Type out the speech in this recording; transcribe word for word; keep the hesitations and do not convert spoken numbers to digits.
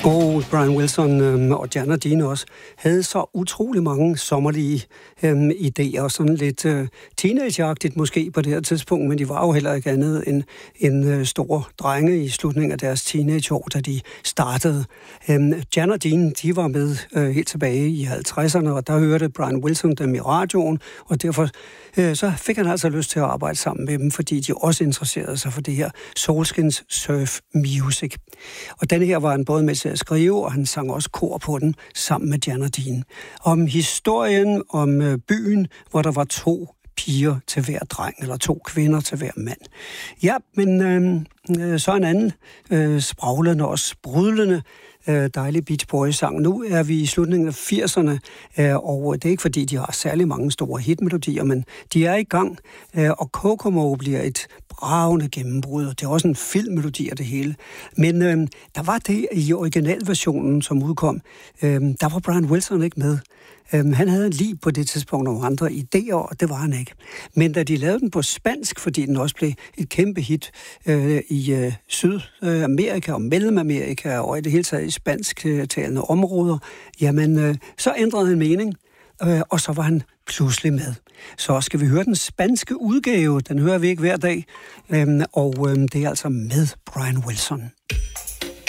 Og Brian Wilson øhm, og Jan Dean også havde så utrolig mange sommerlige øhm, idéer, og sådan lidt øh, teenageagtigt måske på det her tidspunkt, men de var jo heller ikke andet end en øh, stor drenge i slutningen af deres teenageår, da de startede. Øhm, Jan og Dean, de var med øh, helt tilbage i halvtredserne, og der hørte Brian Wilson dem i radioen, og derfor øh, så fik han altså lyst til at arbejde sammen med dem, fordi de også interesserede sig for det her Soulskins surf music. Og denne her var han både med til at skrive, og han sang også kor på den sammen med Jan og Dean. Om historien om øh, byen, hvor der var to piger til hver dreng, eller to kvinder til hver mand. Ja, men øh, så en anden øh, spraglende og sprudlende øh, dejlig Beach Boys-sang. Nu er vi i slutningen af firserne, øh, og det er ikke fordi, de har særlig mange store hitmelodier, men de er i gang, øh, og Kokomo bliver et bravende gennembrud, og det er også en filmmelodi af det hele. Men øh, der var det i originalversionen, som udkom, øh, der var Brian Wilson ikke med. Um, han havde lige på det tidspunkt nogle andre idéer, og det var han ikke. Men da de lavede den på spansk, fordi den også blev et kæmpe hit uh, i uh, Sydamerika og Mellemamerika, og i det hele taget i spansktalende områder, jamen, uh, så ændrede han mening, uh, og så var han pludselig med. Så skal vi høre den spanske udgave, den hører vi ikke hver dag, um, og um, det er altså med Brian Wilson.